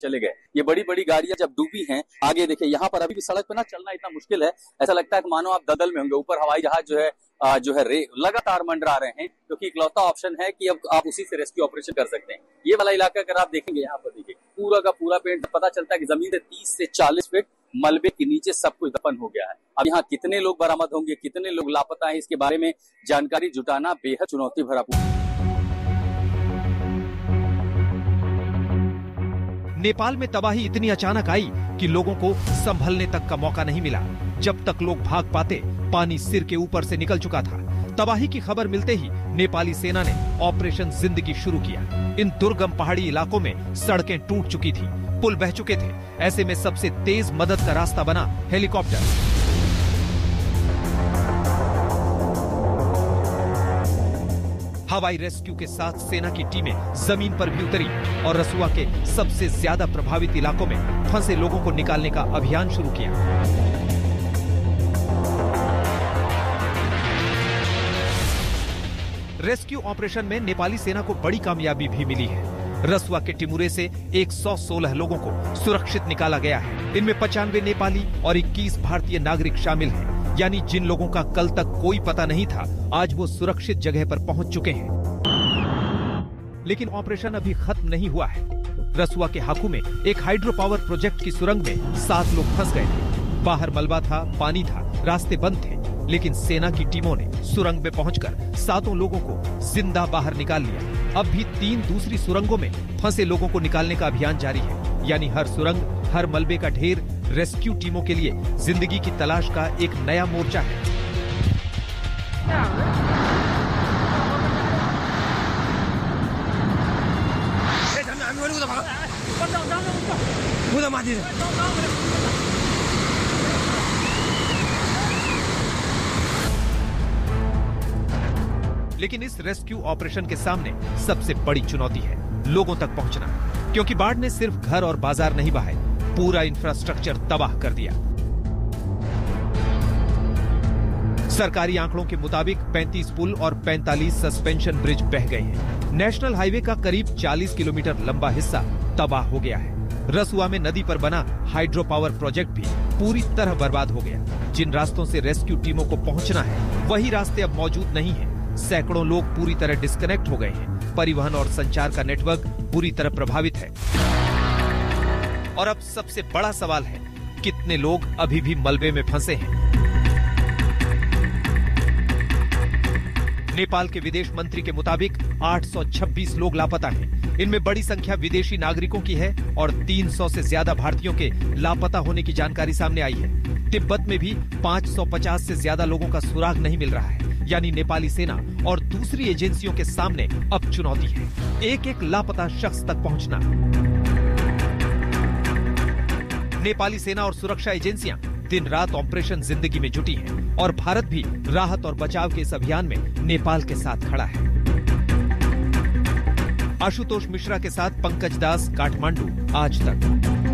चले गए। ये बड़ी बड़ी गाड़ियां जब डूबी हैं, आगे देखिए यहाँ पर अभी भी सड़क पे ना चलना इतना मुश्किल है, ऐसा लगता है कि मानो आप दलदल में होंगे। ऊपर हवाई जहाज जो है लगातार मंडरा रहे हैं, क्योंकि इकलौता ऑप्शन है कि अब आप उसी से रेस्क्यू ऑपरेशन कर सकते हैं। ये वाला इलाका अगर आप देखेंगे, यहाँ पर देखिए पूरा का पूरा पेड़, पता चलता है कि जमीन से 30 से 40 फीट मलबे के नीचे सब कुछ दफन हो गया है। अब यहाँ कितने लोग बरामद होंगे, कितने लोग लापता हैं, इसके बारे में जानकारी जुटाना बेहद चुनौती भरा। नेपाल में तबाही इतनी अचानक आई कि लोगों को संभलने तक का मौका नहीं मिला। जब तक लोग भाग पाते, पानी सिर के ऊपर से निकल चुका था। तबाही की खबर मिलते ही नेपाली सेना ने ऑपरेशन जिंदगी शुरू किया। इन दुर्गम पहाड़ी इलाकों में सड़कें टूट चुकी थी, पुल बह चुके थे। ऐसे में सबसे तेज मदद का रास्ता बना हेलीकॉप्टर। हवाई रेस्क्यू के साथ सेना की टीमें जमीन पर भी उतरी और रसुआ के सबसे ज्यादा प्रभावित इलाकों में फंसे लोगों को निकालने का अभियान शुरू किया। रेस्क्यू ऑपरेशन में नेपाली सेना को बड़ी कामयाबी भी मिली है। रसुआ के टिमुरे से 116 लोगों को सुरक्षित निकाला गया है। इनमें 95 नेपाली और 21 भारतीय नागरिक शामिल हैं। यानी जिन लोगों का कल तक कोई पता नहीं था, आज वो सुरक्षित जगह पर पहुंच चुके हैं। लेकिन ऑपरेशन अभी खत्म नहीं हुआ है। रसुआ के हाकू में एक हाइड्रो पावर प्रोजेक्ट की सुरंग में 7 लोग फंस गए थे। बाहर मलबा था, पानी था, रास्ते बंद थे, लेकिन सेना की टीमों ने सुरंग में पहुंचकर 7 लोगों को जिंदा बाहर निकाल लिया। अब भी 3 दूसरी सुरंगों में फंसे लोगों को निकालने का अभियान जारी है। यानी हर सुरंग, हर मलबे का ढेर रेस्क्यू टीमों के लिए जिंदगी की तलाश का एक नया मोर्चा है। लेकिन इस रेस्क्यू ऑपरेशन के सामने सबसे बड़ी चुनौती है लोगों तक पहुंचना, क्योंकि बाढ़ ने सिर्फ घर और बाजार नहीं बहाए, पूरा इंफ्रास्ट्रक्चर तबाह कर दिया। सरकारी आंकड़ों के मुताबिक 35 पुल और 45 सस्पेंशन ब्रिज बह गए हैं। नेशनल हाईवे का करीब 40 किलोमीटर लंबा हिस्सा तबाह हो गया है। रसुआ में नदी पर बना हाइड्रो पावर प्रोजेक्ट भी पूरी तरह बर्बाद हो गया। जिन रास्तों से रेस्क्यू टीमों को पहुंचना है, वही रास्ते अब मौजूद नहीं है। सैकड़ों लोग पूरी तरह डिस्कनेक्ट हो गए हैं। परिवहन और संचार का नेटवर्क बुरी तरह प्रभावित है। और अब सबसे बड़ा सवाल है, कितने लोग अभी भी मलबे में फंसे हैं? नेपाल के विदेश मंत्री के मुताबिक 826 लोग लापता हैं। इनमें बड़ी संख्या विदेशी नागरिकों की है और 300 से ज्यादा भारतीयों के लापता होने की जानकारी सामने आई है। तिब्बत में भी 550 से ज्यादा लोगों का सुराग नहीं मिल रहा है। यानी नेपाली सेना और दूसरी एजेंसियों के सामने अब चुनौती है, एक एक लापता शख्स तक पहुंचना। नेपाली सेना और सुरक्षा एजेंसियां दिन रात ऑपरेशन जिंदगी में जुटी हैं और भारत भी राहत और बचाव के इस अभियान में नेपाल के साथ खड़ा है। आशुतोष मिश्रा के साथ पंकज दास, काठमांडू, आज तक।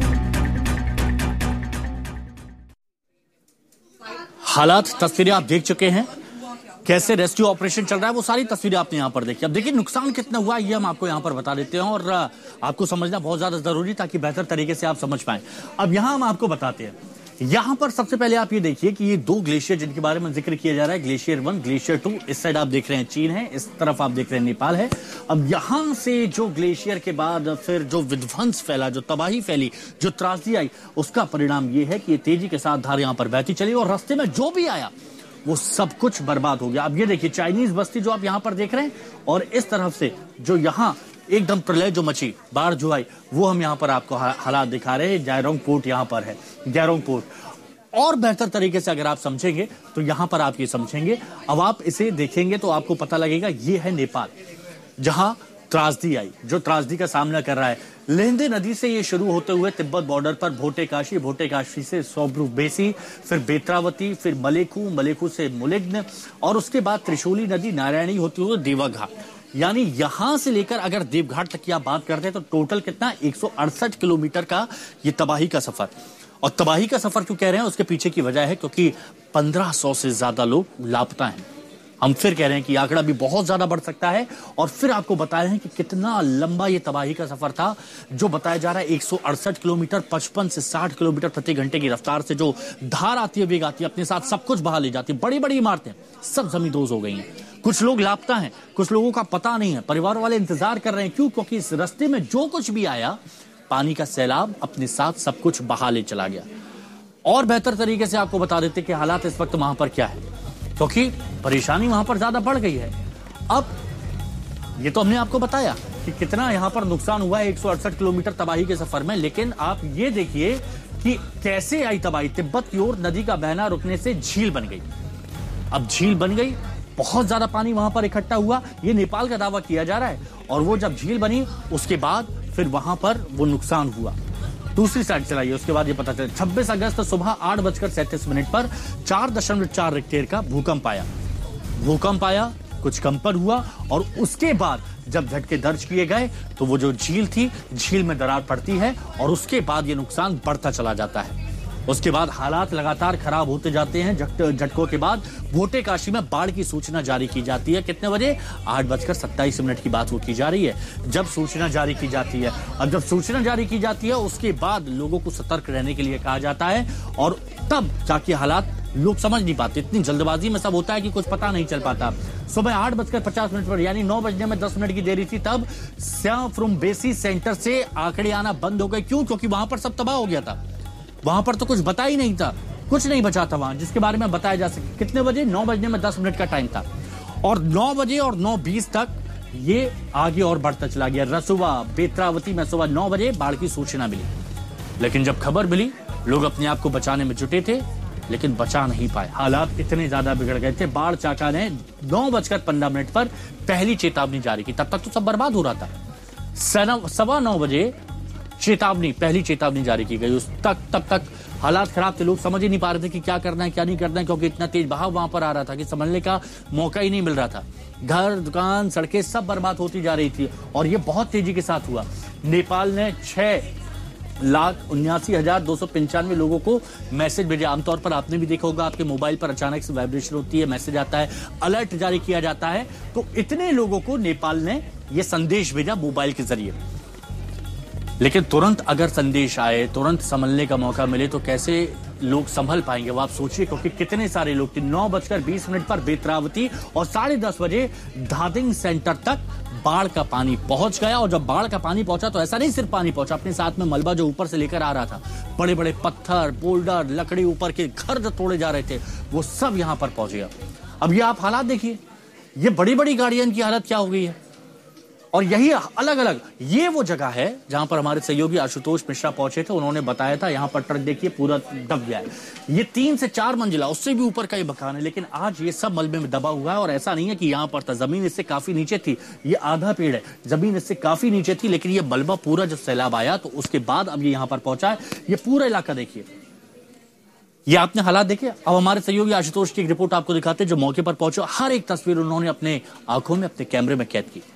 हालात, तस्वीरें आप देख चुके हैं, कैसे रेस्क्यू ऑपरेशन चल रहा है, वो सारी तस्वीरें आपने यहाँ पर देखी। अब देखिए नुकसान कितना हुआ ये हम आपको यहाँ पर बता देते हैं और आपको समझना बहुत ज्यादा जरूरी ताकि बेहतर तरीके से आप समझ पाएं। अब यहाँ हम आपको बताते हैं, यहाँ पर सबसे पहले आप ये देखिए कि ये 2 ग्लेशियर जिनके बारे में जिक्र किया जा रहा है, ग्लेशियर 1, ग्लेशियर 2, इस साइड आप देख रहे हैं चीन है, इस तरफ आप देख रहे हैं नेपाल है। अब यहाँ से जो ग्लेशियर के बाद फिर जो विध्वंस फैला, जो तबाही फैली, जो त्रासदी आई, उसका परिणाम ये है कि ये तेजी के साथ धार यहाँ पर बहती चली और रास्ते में जो भी आया वो सब कुछ बर्बाद हो गया। अब ये देखिए चाइनीज बस्ती जो आप यहाँ पर देख रहे हैं और इस तरफ से जो यहाँ एकदम प्रलय जो मची, बाढ़ जो आई, वो हम यहाँ पर आपको हालात दिखा रहे हैं। जायरोंग पोर्ट यहाँ पर है, जायरोंग पोर्ट। और बेहतर तरीके से अगर आप समझेंगे तो यहाँ पर आप ये समझेंगे, अब आप इसे देखेंगे तो आपको पता लगेगा ये है नेपाल, जहां त्रासदी आई, जो त्रासदी का सामना कर रहा है। लेंदे नदी से ये शुरू होते हुए तिब्बत बॉर्डर पर भोटे काशी से सोब्रू बेसी, फिर बेत्रावती, फिर मलेकू से मुलिग्न और उसके बाद त्रिशूली नदी नारायणी होते हुए देवाघाट। यानी यहां से लेकर अगर देवघाट तक की आप बात करते हैं तो टोटल कितना, 168 किलोमीटर का ये तबाही का सफर। और तबाही का सफर क्यों कह रहे हैं, उसके पीछे की वजह है क्योंकि 1500 से ज्यादा लोग लापता हैं। हम फिर कह रहे हैं कि आंकड़ा भी बहुत ज्यादा बढ़ सकता है। और फिर आपको बताए हैं कि कितना लंबा ये तबाही का सफर था, जो बताया जा रहा है 168 किलोमीटर 55 से 60 किलोमीटर प्रति घंटे की रफ्तार से जो धार आती है, वेग आती है, अपने साथ सब कुछ बहा ले जाती है। बड़ी बड़ी इमारतें सब जमींदोज हो गई हैं, कुछ लोग लापता हैं, कुछ लोगों का पता नहीं है, परिवार वाले इंतजार कर रहे हैं। क्यों? क्योंकि इस रास्ते में जो कुछ भी आया, पानी का सैलाब अपने साथ सब कुछ बहा ले चला गया। और बेहतर तरीके से आपको बता देते कि हालात इस वक्त वहां पर क्या है, क्योंकि परेशानी वहां पर ज्यादा बढ़ गई है। अब ये तो हमने आपको बताया कि कितना यहां पर नुकसान हुआ है 168 किलोमीटर तबाही के सफर में, लेकिन आप ये देखिए कि कैसे आई तबाही। तिब्बत की ओर नदी का बहना रुकने से झील बन गई। अब झील बन गई, बहुत ज्यादा पानी वहां पर इकट्ठा हुआ, ये नेपाल का दावा किया जा रहा है। और वो जब झील बनी उसके बाद फिर वहां पर वो नुकसान हुआ। दूसरी साइड चलाइए, उसके बाद ये पता चला 26 अगस्त सुबह 8:37 पर 4.4 रिक्टर का भूकंप आया, कुछ कंपन हुआ। और उसके बाद जब झटके दर्ज किए गए तो वो जो झील थी, झील में दरार पड़ती है और उसके बाद ये नुकसान बढ़ता चला जाता है। उसके बाद हालात लगातार खराब होते जाते हैं। झटकों के बाद भोटे काशी में बाढ़ की सूचना जारी की जाती है। कितने बजे? 8:27 की बात वो की जा रही है जब सूचना जारी की जाती है। अब जब सूचना जारी की जाती है उसके बाद लोगों को सतर्क रहने के लिए कहा जाता है, और तब जाके हालात लोग समझ नहीं पाते। इतनी जल्दबाजी में सब होता है कि कुछ पता नहीं चल पाता। सुबह 8:50 पर यानी 9 बजने में 10 मिनट की देरी थी, तब स्याफ्रुम बेसी सेंटर से आंकड़े आना बंद हो गए। क्यों? क्योंकि वहां पर सब तबाह हो गया था, वहां पर तो कुछ बता ही नहीं था, कुछ नहीं बचा था वहां जिसके बारे में बताया जा सके। कितने बजे? 9 बजने में 10 मिनट का टाइम था, और 9 बजे और 9:20 तक ये आगे और बढ़ता चला गया। रसुवा बेत्रावती में सुबह 9 बजे बाढ़ की सूचना मिली, लेकिन जब खबर मिली लोग अपने आप को बचाने में जुटे थे, लेकिन बचा नहीं पाए। हालात इतने ज्यादा बिगड़ गए थे, बाढ़ चाका ने 9:15 पर पहली चेतावनी जारी की। तब तक तो सब बर्बाद हो रहा था। 9:15 बजे पहली चेतावनी जारी की गई। तब तक हालात खराब थे, लोग समझ ही नहीं पा रहे थे कि क्या करना है क्या नहीं करना है, क्योंकि इतना तेज बहाव वहां पर आ रहा था कि समझने का मौका ही नहीं मिल रहा था। घर, दुकान, सड़कें सब बर्बाद होती जा रही थी, और ये बहुत तेजी के साथ हुआ। नेपाल ने 6,79,295 लोगों को मैसेज भेजा। आमतौर पर आपने भी देखा होगा, आपके मोबाइल पर अचानक से वाइब्रेशन होती है, मैसेज आता है, अलर्ट जारी किया जाता है। तो इतने लोगों को नेपाल ने यह संदेश भेजा मोबाइल के जरिए। लेकिन तुरंत अगर संदेश आए, तुरंत संभलने का मौका मिले, तो कैसे लोग संभल पाएंगे वो आप सोचिए, क्योंकि कितने सारे लोग थे। 9:20 पर बेत्रावती और 10:30 बजे धादिंग सेंटर तक बाढ़ का पानी पहुंच गया। और जब बाढ़ का पानी पहुंचा तो ऐसा नहीं सिर्फ पानी पहुंचा, अपने साथ में मलबा जो ऊपर से लेकर आ रहा था, बड़े बड़े पत्थर, बोल्डर, लकड़ी, ऊपर के घर जो तोड़े जा रहे थे, वो सब यहां पर पहुंच गया। अब ये आप हालात देखिए, ये बड़ी बड़ी गाड़ियां, इनकी हालत क्या हो गई है। और यही अलग अलग, ये वो जगह है जहां पर हमारे सहयोगी आशुतोष मिश्रा पहुंचे थे। उन्होंने बताया था यहां पर ट्रक देखिए पूरा दब गया है। ये 3 से 4 मंजिला, उससे भी ऊपर का ये मकान है, लेकिन आज ये सब मलबे में दबा हुआ है। और ऐसा नहीं है कि यहां पर था, जमीन इससे काफी नीचे थी, ये आधा पेड़ है, जमीन इससे काफी नीचे थी, लेकिन ये मलबा पूरा जब सैलाब आया तो उसके बाद अब ये यहां पर पहुंचा है। ये पूरा इलाका देखिए, ये आपने हालात देखे। अब हमारे सहयोगी आशुतोष की एक रिपोर्ट आपको दिखाते हैं, जो मौके पर पहुंचे, हर एक तस्वीर उन्होंने अपने आंखों में, अपने कैमरे में कैद की।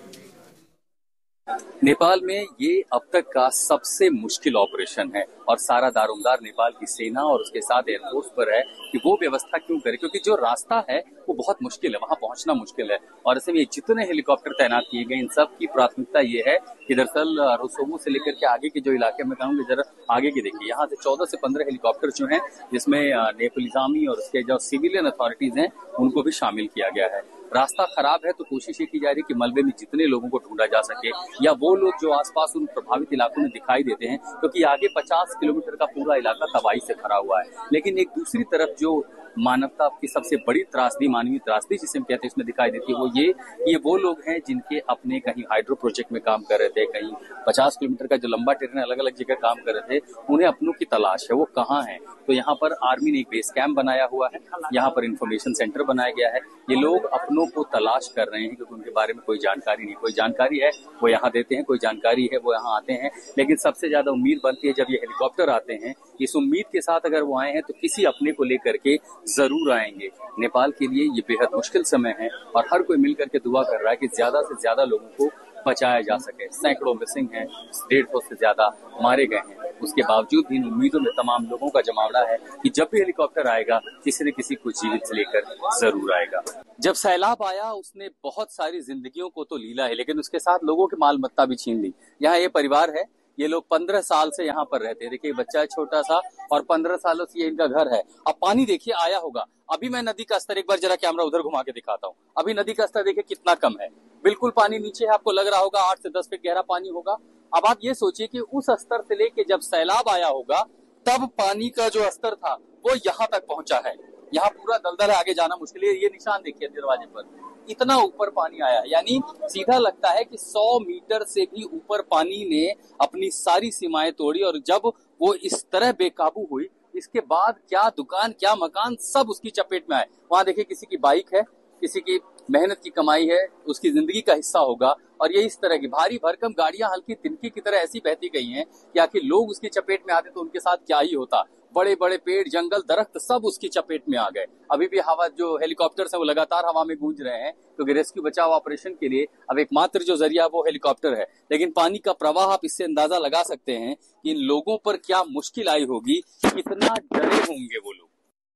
नेपाल में ये अब तक का सबसे मुश्किल ऑपरेशन है, और सारा दारोमदार नेपाल की सेना और उसके साथ एयरफोर्स पर है कि वो व्यवस्था क्यों करे, क्योंकि जो रास्ता है वो बहुत मुश्किल है, वहां पहुंचना मुश्किल है। और ऐसे में जितने हेलीकॉप्टर तैनात किए गए, इन सब की प्राथमिकता ये है कि दरअसल रोसोवो से लेकर के आगे के जो इलाके में कहूँगी, जरा आगे की देखिए, यहाँ से 14 से 15 हेलीकॉप्टर जो हैं, जिसमें नेपाली आर्मी और उसके जो सिविलियन अथॉरिटीज हैं उनको भी शामिल किया गया है। रास्ता खराब है तो कोशिश ये की जा रही है कि मलबे में जितने लोगों को ढूंढा जा सके, या वो लोग जो आसपास उन प्रभावित इलाकों में दिखाई देते हैं, क्योंकि आगे 50 किलोमीटर का पूरा इलाका तबाही से भरा हुआ है। लेकिन एक दूसरी तरफ जो मानवता की सबसे बड़ी त्रासदी, मानवीय त्रासदी जिसे हम कहते हैं, इसमें दिखाई देती है, वो ये वो लोग हैं जिनके अपने कहीं हाइड्रो प्रोजेक्ट में काम कर रहे थे, कहीं 50 किलोमीटर का जो लंबा टेरन अलग अलग जगह काम कर रहे थे, उन्हें अपनों की तलाश है, वो कहाँ है। तो यहाँ पर आर्मी ने एक बेस कैंप बनाया हुआ है, यहाँ पर इंफॉर्मेशन सेंटर बनाया गया है। ये लोग अपनों को तलाश कर रहे हैं, क्योंकि उनके बारे में कोई जानकारी नहीं, कोई जानकारी है वो यहाँ देते हैं, कोई जानकारी है वो यहाँ आते हैं। लेकिन सबसे ज्यादा उम्मीद बनती है जब ये हेलीकॉप्टर आते हैं, इस उम्मीद के साथ अगर वो आए हैं तो किसी अपने को लेकर के जरूर आएंगे। नेपाल के लिए ये बेहद मुश्किल समय है, और हर कोई मिलकर के दुआ कर रहा है कि ज्यादा से ज्यादा लोगों को बचाया जा सके। सैकड़ों मिसिंग हैं, 150 से ज्यादा मारे गए हैं। उसके बावजूद भी इन उम्मीदों में तमाम लोगों का जमावड़ा है कि जब भी हेलीकॉप्टर आएगा किसी न किसी को जीवित लेकर जरूर आएगा। जब सैलाब आया उसने बहुत सारी जिंदगियों को तो लीला है, लेकिन उसके साथ लोगों की माल मत्ता भी छीन ली। यहाँ ये परिवार है, ये लोग 15 साल से यहाँ पर रहते हैं। देखिए बच्चा है छोटा सा और 15 सालों से ये इनका घर है। अब पानी देखिए आया होगा। अभी मैं नदी का स्तर एक बार जरा कैमरा उधर घुमा के दिखाता हूँ। अभी नदी का स्तर देखिए कितना कम है, बिल्कुल पानी नीचे है। आपको लग रहा होगा 8 से 10 फीट गहरा पानी होगा। अब आप ये सोचिए कि उस स्तर से लेके जब सैलाब आया होगा तब पानी का जो स्तर था वो यहाँ तक पहुंचा है। यहाँ पूरा दलदल है, आगे जाना मुश्किल है। ये निशान देखिए दरवाजे पर, इतना ऊपर पानी आया, यानी सीधा लगता है कि 100 मीटर से भी ऊपर पानी ने अपनी सारी सीमाएं तोड़ी। और जब वो इस तरह बेकाबू हुई, इसके बाद क्या दुकान क्या मकान सब उसकी चपेट में आए। वहां देखिए किसी की बाइक है, किसी की मेहनत की कमाई है, उसकी जिंदगी का हिस्सा होगा। और ये इस तरह की भारी भरकम गाड़ियां हल्की तिनकी की तरह ऐसी बहती गई हैं कि आखिर लोग उसकी चपेट में आते तो उनके साथ क्या ही होता। बड़े बड़े पेड़ जंगल दरख्त सब उसकी चपेट में आ गए। अभी भी हवा जो हेलीकॉप्टर है वो लगातार हवा में गूंज रहे हैं, क्योंकि रेस्क्यू बचाव ऑपरेशन के लिए अब एकमात्र जो जरिया वो हेलीकॉप्टर है। लेकिन पानी का प्रवाह, आप इससे अंदाजा लगा सकते हैं कि इन लोगों पर क्या मुश्किल आई होगी, कितना डरे होंगे वो लोग।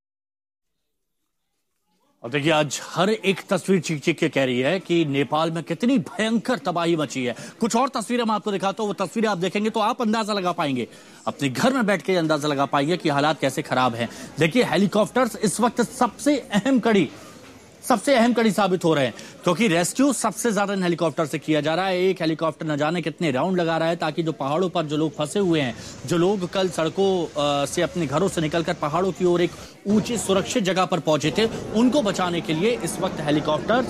और देखिए आज हर एक तस्वीर चीख चीख के कह रही है कि नेपाल में कितनी भयंकर तबाही मची है। कुछ और तस्वीरें मैं आपको दिखाता हूं, वो तस्वीरें आप देखेंगे तो आप अंदाजा लगा पाएंगे, अपने घर में बैठ के अंदाजा लगा पाएंगे कि हालात कैसे खराब हैं। देखिए हेलीकॉप्टर्स इस वक्त सबसे अहम कड़ी साबित हो रहे हैं, क्योंकि रेस्क्यू सबसे ज्यादा इन हेलीकॉप्टर से किया जा रहा है। एक हेलीकॉप्टर न जाने कितने राउंड लगा रहा है, ताकि जो पहाड़ों पर जो लोग फंसे हुए हैं, जो लोग कल सड़कों से अपने घरों से निकलकर पहाड़ों की ओर एक ऊंची सुरक्षित जगह पर पहुंचे थे, उनको बचाने के लिए इस वक्त हेलीकॉप्टर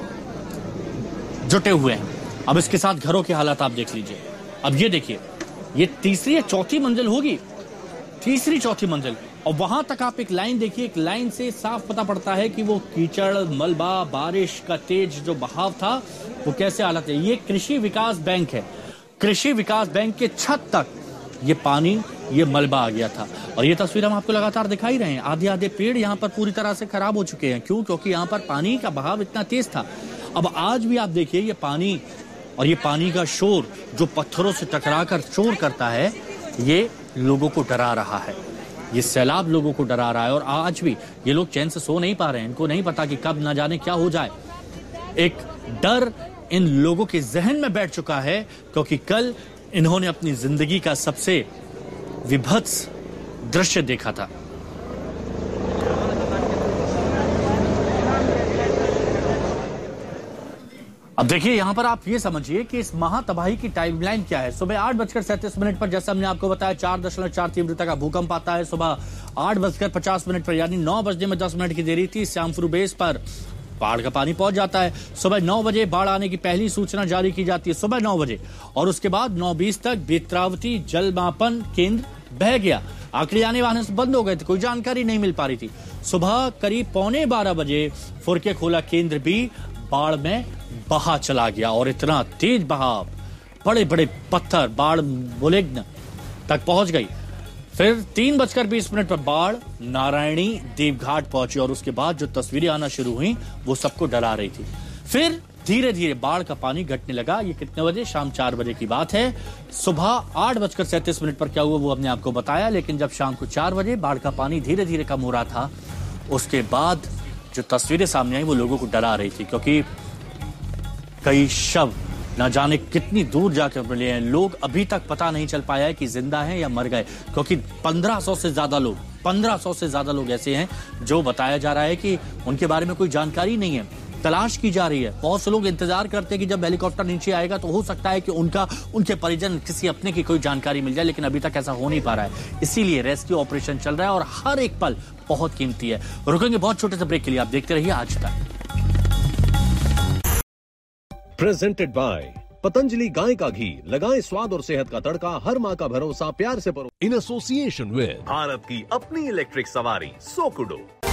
जुटे हुए हैं। अब इसके साथ घरों के हालात आप देख लीजिए। अब ये देखिए, ये तीसरी या चौथी मंजिल होगी, तीसरी चौथी मंजिल, और वहां तक आप एक लाइन देखिए। एक लाइन से साफ पता पड़ता है कि वो कीचड़, मलबा, बारिश का तेज जो बहाव था वो कैसे हालत है। ये कृषि विकास बैंक है, कृषि विकास बैंक के छत तक ये पानी, ये मलबा आ गया था। और ये तस्वीर हम आपको लगातार दिखाई रहे हैं। आधे आधे पेड़ यहाँ पर पूरी तरह से खराब हो चुके हैं। क्यों? क्योंकि यहाँ पर पानी का बहाव इतना तेज था। अब आज भी आप देखिए ये पानी, और ये पानी का शोर जो पत्थरों से टकराकर शोर करता है, ये लोगों को डरा रहा है। ये सैलाब लोगों को डरा रहा है। और आज भी ये लोग चैन से सो नहीं पा रहे हैं। इनको नहीं पता कि कब ना जाने क्या हो जाए। एक डर इन लोगों के जहन में बैठ चुका है, क्योंकि कल इन्होंने अपनी जिंदगी का सबसे विभत्स दृश्य देखा था। अब देखिए यहां पर आप ये समझिए कि इस महातबाही की टाइमलाइन क्या है। सुबह 8:37 पर, जैसा हमने आपको बताया, 4.4 तीव्रता का भूकंप आता है। सुबह 8:50 पर, यानी 9 बजने में 10 मिनट की देरी थी, श्यामपुर बेस पर बाढ़ का पानी पहुंच जाता है। सुबह 9 बजे बाढ़ आने की पहली सूचना जारी की जाती है, सुबह 9 बजे, और उसके बाद 9:20 तक बेत्रावती जल मापन केंद्र बह गया। आंकड़े आने वाहन बंद हो गए थे, कोई जानकारी नहीं मिल पा रही थी। सुबह करीब 11:15 बजे फुरके खोला केंद्र भी बाढ़ में बहा चला गया, और इतना तेज बहाव, बड़े बड़े पत्थर बाढ़ बुलेग्न तक पहुंच गई। फिर 3:20 पर बाढ़ नारायणी देवघाट पहुंची, और उसके बाद जो तस्वीरें आना शुरू हुई वो सबको डरा रही थी। फिर धीरे धीरे बाढ़ का पानी घटने लगा। ये कितने बजे? शाम 4 बजे की बात है। सुबह 8:37 पर क्या हुआ वो हमने आपको बताया, लेकिन जब शाम को 4 बजे बाढ़ का पानी धीरे धीरे कम हो रहा था, उसके बाद जो तस्वीरें सामने आई वो लोगों को डरा रही थी, क्योंकि कई शव न जाने कितनी दूर जाकर मिले हैं। लोग अभी तक पता नहीं चल पाया है कि जिंदा हैं या मर गए, क्योंकि 1500 से ज्यादा लोग ऐसे हैं जो बताया जा रहा है कि उनके बारे में कोई जानकारी नहीं है, तलाश की जा रही है। बहुत से लोग इंतजार करते हैं कि जब हेलीकॉप्टर नीचे आएगा तो हो सकता है कि उनके परिजन, किसी अपने की कोई जानकारी मिल जाए, लेकिन अभी तक ऐसा हो नहीं पा रहा है। इसीलिए रेस्क्यू ऑपरेशन चल रहा है और हर एक पल बहुत कीमती है। रुकेंगे बहुत छोटे से ब्रेक के लिए, आप देखते रहिए आज तक। प्रेजेंटेड बाय पतंजलि गाय का घी, लगाएं स्वाद और सेहत का तड़का, हर माँ का भरोसा प्यार से परो। इन एसोसिएशन विद भारत की अपनी इलेक्ट्रिक सवारी सोकुडो।